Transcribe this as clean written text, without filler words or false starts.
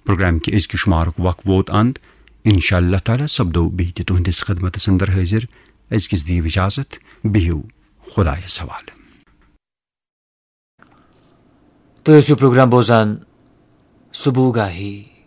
Programme के अजकि शुमारुक वक्त वोत अंत। इंशाअल्लाह ताला सब्दो बिह तुहंदिस खदमत अंदर हाजिर। अजकिस दीव इजाजत, बिहु खुदायस हवाले। तो प्रोग्राम बोजान सुबह गाही